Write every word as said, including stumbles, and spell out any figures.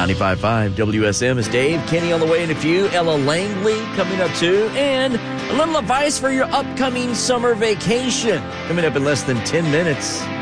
ninety-five point five W S M is Dave. Kenny on the way in a few. Ella Langley coming up too. And a little advice for your upcoming summer vacation coming up in less than ten minutes.